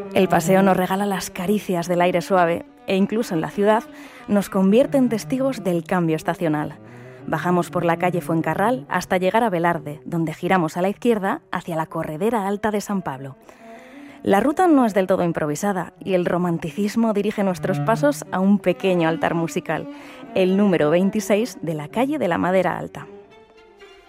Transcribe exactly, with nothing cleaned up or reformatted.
El paseo nos regala las caricias del aire suave e incluso en la ciudad nos convierte en testigos del cambio estacional. Bajamos por la calle Fuencarral hasta llegar a Velarde, donde giramos a la izquierda hacia la Corredera Alta de San Pablo. La ruta no es del todo improvisada y el romanticismo dirige nuestros pasos a un pequeño altar musical, el número veintiséis de la calle de la Madera Alta.